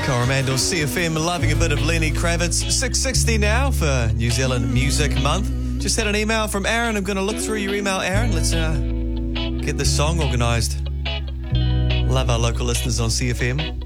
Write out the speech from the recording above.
Coromandel CFM, loving a bit of Lenny Kravitz. 6:60 now for New Zealand Music Month. Just had an email from Aaron. I'm going to look through your email, Aaron. Let's get this song organised. Love our local listeners on CFM.